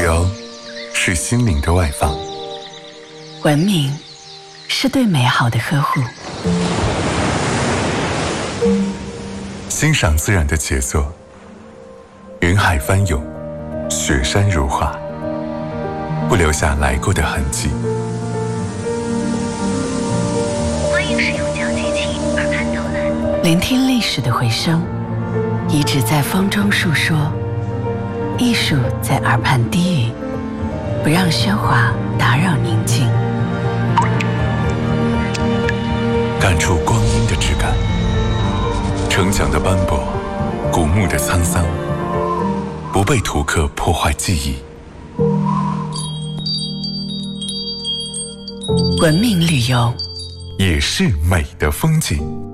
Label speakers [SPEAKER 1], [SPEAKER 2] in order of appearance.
[SPEAKER 1] 游是心灵的外放，
[SPEAKER 2] 文明是对美好的呵护，
[SPEAKER 1] 欣赏自然的杰作，云海翻涌，雪山如画，不留下来过的痕迹。
[SPEAKER 3] 欢迎使用脚机器耳畔导览，
[SPEAKER 2] 聆听历史的回声，遗址在风中述说，艺术在耳畔低语，不让喧哗打扰宁静，
[SPEAKER 1] 感触光阴的质感，城墙的斑驳，古墓的沧桑，不被图刻破坏记忆。
[SPEAKER 2] 文明旅游
[SPEAKER 1] 也是美的风景。